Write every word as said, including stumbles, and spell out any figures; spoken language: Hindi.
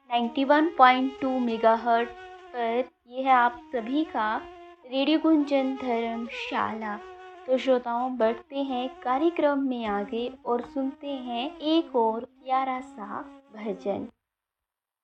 Ninety one point two megahertz पर ये है आप सभी का रेडियो गुंजन धर्मशाला। तो श्रोताओं, बढ़ते हैं कार्यक्रम में आगे और सुनते हैं एक और प्यारा सा भजन।